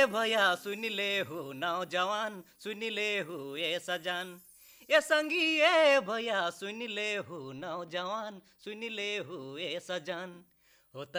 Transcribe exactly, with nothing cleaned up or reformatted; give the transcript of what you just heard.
ए भैया सुन ले हो नौजवान, सुन ले हो ए सजन, ए संगी ए भैया सुन ले हो नौजवान, सुन ले हो ए सजन। होता